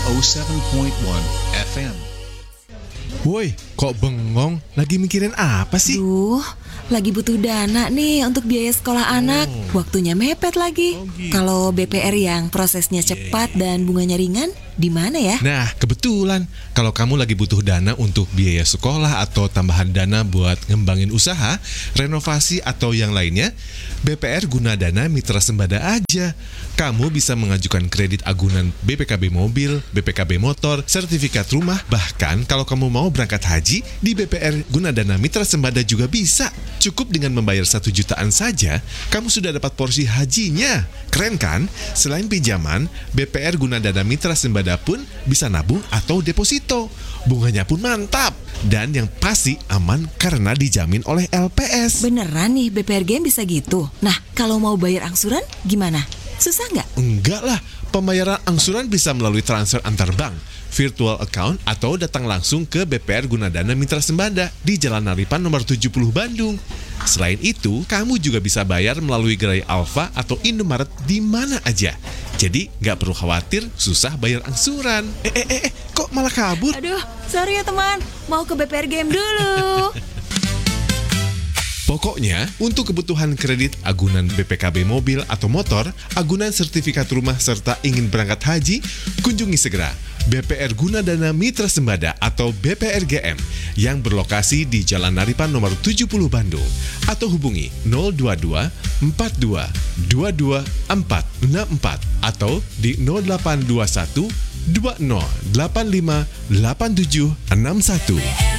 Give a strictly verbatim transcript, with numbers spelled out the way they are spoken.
oh seven point one F M. Woi, kok bengong? Lagi mikirin apa sih? Duh, lagi butuh dana nih untuk biaya sekolah anak. Waktunya mepet lagi. Oh, gitu. Kalau B P R yang prosesnya cepat dan bunganya ringan, di mana ya? Nah, kebetulan kalau kamu lagi butuh dana untuk biaya sekolah atau tambahan dana buat ngembangin usaha, renovasi atau yang lainnya, B P R Gunadana Mitra Sembada aja. Kamu bisa mengajukan kredit agunan B P K B mobil, B P K B motor, sertifikat rumah, bahkan kalau kamu mau berangkat haji, di B P R Gunadana Mitra Sembada juga bisa. Cukup dengan membayar satu jutaan saja, kamu sudah dapat porsi hajinya. Keren kan? Selain pinjaman, B P R Gunadana Mitra Sembada pun bisa nabung atau deposito. Bunganya pun mantap. Dan yang pasti aman karena dijamin oleh L P S. Beneran nih B P R G bisa gitu? Nah, kalau mau bayar angsuran gimana? Susah nggak? Enggak lah, pembayaran angsuran bisa melalui transfer antar bank, virtual account, atau datang langsung ke B P R Gunadana Mitra Sembada di Jalan Naripan nomor tujuh puluh Bandung. Selain itu, kamu juga bisa bayar melalui gerai Alfa atau Indomaret di mana aja. Jadi nggak perlu khawatir susah bayar angsuran. Eh, eh, eh, eh, kok malah kabur? Aduh, sorry ya teman. Mau ke B P R Game dulu. Pokoknya, untuk kebutuhan kredit agunan B P K B mobil atau motor, agunan sertifikat rumah serta ingin berangkat haji, kunjungi segera B P R Gunadana Mitra Sembada atau B P R G M yang berlokasi di Jalan Naripan nomor tujuh puluh Bandung atau hubungi nol dua dua empat dua dua dua empat enam empat atau di nol delapan dua satu dua nol delapan lima delapan tujuh enam satu.